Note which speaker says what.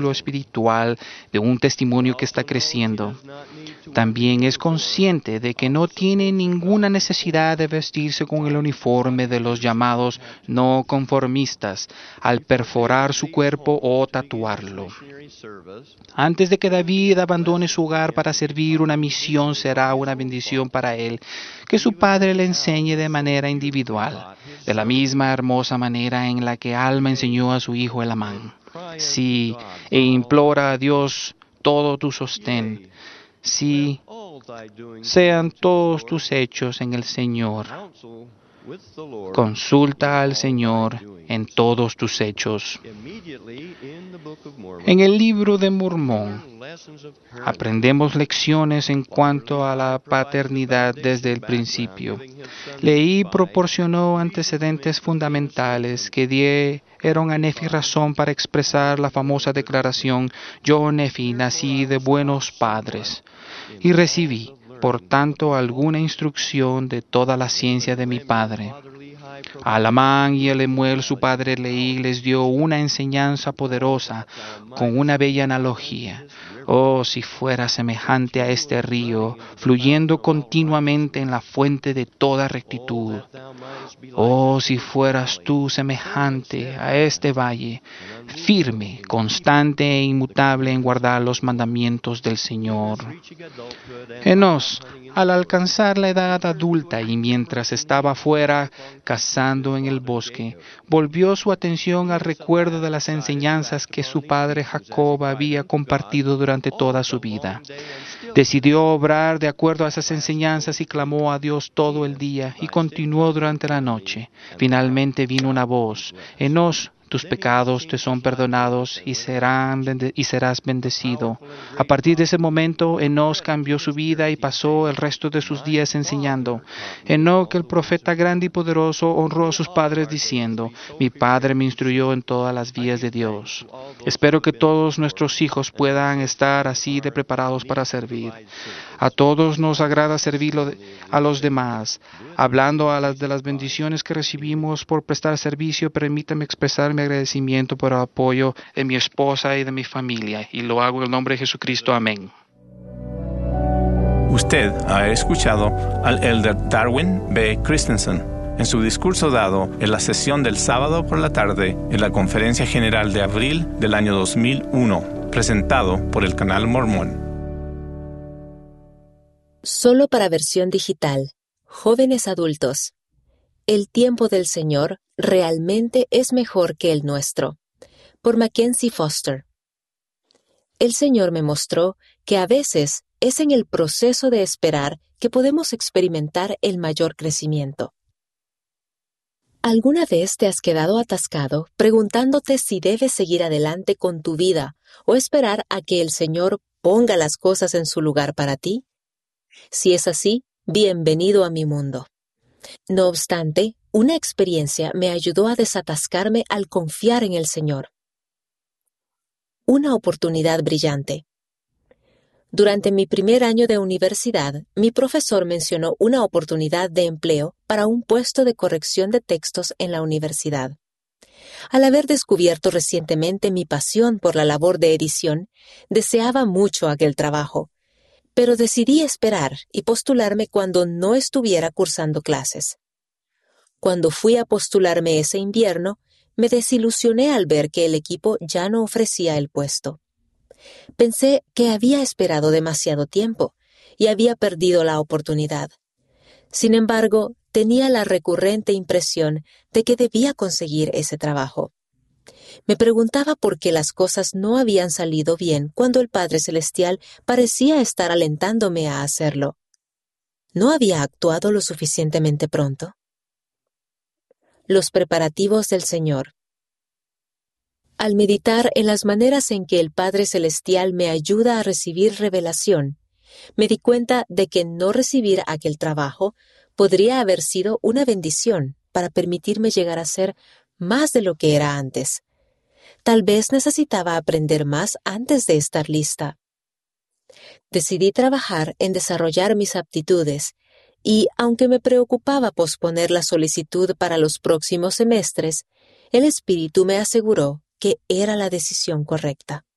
Speaker 1: músculo espiritual de un testimonio que está creciendo. También es consciente de que no tiene ninguna necesidad de vestirse con el uniforme de los llamados no conformistas al perforar su cuerpo o tatuarlo. Antes de que David abandone su hogar para servir una misión, será una bendición para él que su padre le enseñe de manera individual, de la misma hermosa manera en la que Alma enseñó a su hijo Elamán. Sí, e implora a Dios todo tu sostén. Sí, sean todos tus hechos en el Señor. Consulta al Señor en todos tus hechos. En el libro de Mormón aprendemos lecciones en cuanto a la paternidad desde el principio. Leí proporcionó antecedentes fundamentales que dieron a Nefi razón para expresar la famosa declaración: yo, Nefi, nací de buenos padres, y recibí, por tanto, alguna instrucción de toda la ciencia de mi padre. A Alamán y a Lemuel, su padre Leí, les dio una enseñanza poderosa con una bella analogía. Oh, si fuera semejante a este río, fluyendo continuamente en la fuente de toda rectitud. Oh, si fueras tú semejante a este valle, firme, constante e inmutable en guardar los mandamientos del Señor. Enos, al alcanzar la edad adulta y mientras estaba fuera cazando en el bosque, volvió su atención al recuerdo de las enseñanzas que su padre Jacob había compartido durante toda su vida. Decidió obrar de acuerdo a esas enseñanzas y clamó a Dios todo el día y continuó durante la noche. Finalmente vino una voz: Enos, tus pecados te son perdonados y serás bendecido. A partir de ese momento, Enos cambió su vida y pasó el resto de sus días enseñando. Enoc, el profeta grande y poderoso, honró a sus padres diciendo: mi padre me instruyó en todas las vías de Dios. Espero que todos nuestros hijos puedan estar así de preparados para servir. A todos nos agrada servir a los demás. Hablando de las bendiciones que recibimos por prestar servicio, permítame expresar mi agradecimiento por el apoyo de mi esposa y de mi familia, y lo hago en el nombre de Jesucristo. Amén.
Speaker 2: Usted ha escuchado al elder Darwin B. Christensen en su discurso dado en la sesión del sábado por la tarde en la Conferencia General de abril del año 2001, presentado por el Canal Mormón.
Speaker 3: Solo para versión digital. Jóvenes adultos. El tiempo del Señor realmente es mejor que el nuestro. Por Mackenzie Foster. El Señor me mostró que a veces es en el proceso de esperar que podemos experimentar el mayor crecimiento. ¿Alguna vez te has quedado atascado preguntándote si debes seguir adelante con tu vida o esperar a que el Señor ponga las cosas en su lugar para ti? Si es así, bienvenido a mi mundo. No obstante, una experiencia me ayudó a desatascarme al confiar en el Señor. Una oportunidad brillante. Durante mi primer año de universidad, mi profesor mencionó una oportunidad de empleo para un puesto de corrección de textos en la universidad. Al haber descubierto recientemente mi pasión por la labor de edición, deseaba mucho aquel trabajo, pero decidí esperar y postularme cuando no estuviera cursando clases. Cuando fui a postularme ese invierno, me desilusioné al ver que el equipo ya no ofrecía el puesto. Pensé que había esperado demasiado tiempo y había perdido la oportunidad. Sin embargo, tenía la recurrente impresión de que debía conseguir ese trabajo. Me preguntaba por qué las cosas no habían salido bien cuando el Padre Celestial parecía estar alentándome a hacerlo. ¿No había actuado lo suficientemente pronto? Los preparativos del Señor. Al meditar en las maneras en que el Padre Celestial me ayuda a recibir revelación, me di cuenta de que no recibir aquel trabajo podría haber sido una bendición para permitirme llegar a ser más de lo que era antes. Tal vez necesitaba aprender más antes de estar lista. Decidí trabajar en desarrollar mis aptitudes y, aunque me preocupaba posponer la solicitud para los próximos semestres, el Espíritu me aseguró que era la decisión correcta.